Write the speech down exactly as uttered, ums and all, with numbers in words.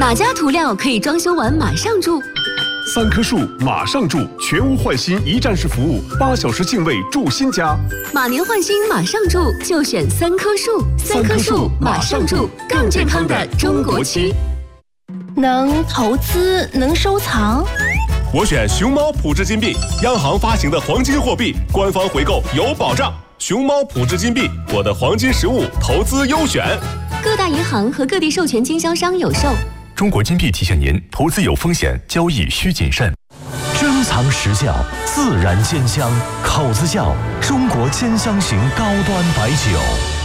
哪家涂料可以装修完马上住？ 三棵树马上住，全屋换新一站式服务，八小时净位住新家。 马年换新马上住，就选三棵树。三棵树马上住，更健康的中国区。 能投资，能收藏。 我选熊猫普智金币，央行发行的黄金货币，官方回购有保障。熊猫普智金币，我的黄金实物投资优选。 各大银行和各地授权经销商有售。 中国金币提醒您，投资有风险，交易需谨慎。 珍藏实窖，自然煎香，口子窖，中国煎香型高端白酒。